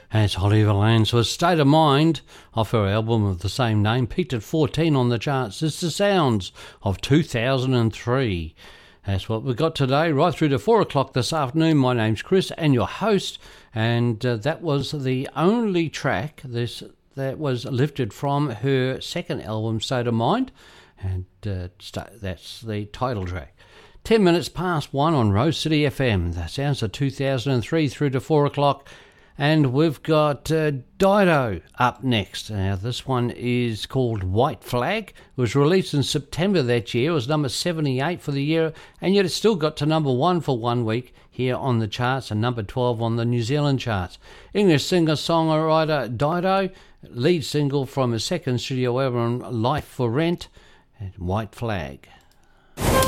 And it's Oliver Lance with State of Mind off her album of the same name, peaked at 14 on the charts. It's the sounds of 2003. That's what we've got today, right through to 4 o'clock this afternoon. My name's Chris and your host, and that was the only track that was lifted from her second album, State of Mind, and that's the title track. 10 minutes past 1 on Rose City FM. The sounds of 2003 through to 4 o'clock. And we've got Dido up next. Now, this one is called White Flag. It was released in September that year. It was number 78 for the year, and yet it still got to number 1 for 1 week here on the charts and number 12 on the New Zealand charts. English singer-songwriter Dido, lead single from his second studio album, Life for Rent, and White Flag.